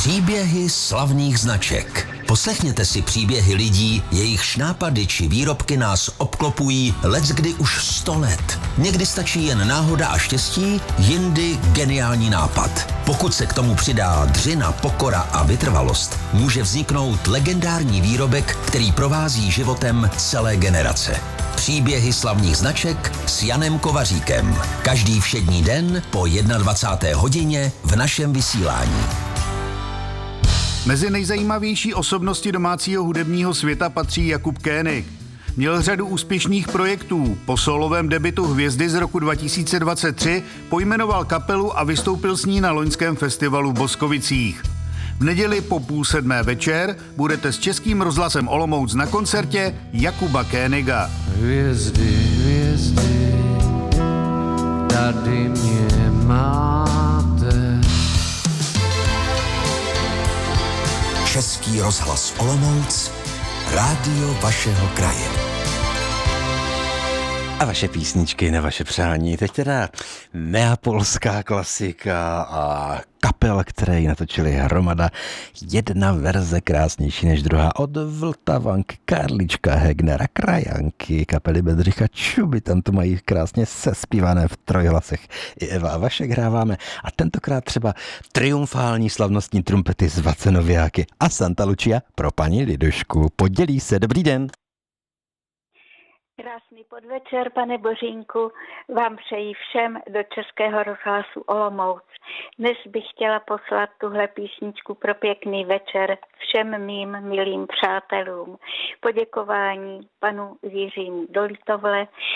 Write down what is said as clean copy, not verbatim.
Příběhy slavných značek. Poslechněte si příběhy lidí, jejichž nápady či výrobky nás obklopují leckdy už 100 let. Někdy stačí jen náhoda a štěstí, jindy geniální nápad. Pokud se k tomu přidá dřina, pokora a vytrvalost, může vzniknout legendární výrobek, který provází životem celé generace. Příběhy slavných značek s Janem Kovaříkem. Každý všední den po 21. hodině v našem vysílání. Mezi nejzajímavější osobnosti domácího hudebního světa patří Jakub Koenig. Měl řadu úspěšných projektů. Po sólovém debutu Hvězdy z roku 2023 pojmenoval kapelu a vystoupil s ní na loňském festivalu v Boskovicích. V neděli po 6:30 večer budete s Českým rozhlasem Olomouc na koncertě Jakuba Koeniga. Hvězdy, hvězdy, tady mě máte. Český rozhlas Olomouc, rádio vašeho kraje. A vaše písničky na vaše přání. Teď teda neapolská klasika a kapel, které ji natočili hromada. Jedna verze krásnější než druhá. Od Vltavanky, Karlička Hegnera, Krajanky, kapely Bedřicha Čuby. Tam to mají krásně sespívané v trojhlasech. I Eva a Vašek hráváme. A tentokrát třeba triumfální slavnostní trumpety z Vacenoviáky a Santa Lucia pro paní Lidušku. Podělí se. Dobrý den. Krásný podvečer, pane Bořínku, vám přeji všem do Českého rozhlasu Olomouc. Dnes bych chtěla poslat tuhle písničku pro pěkný večer všem mým milým přátelům. Poděkování panu Jiřímu Dolitovle,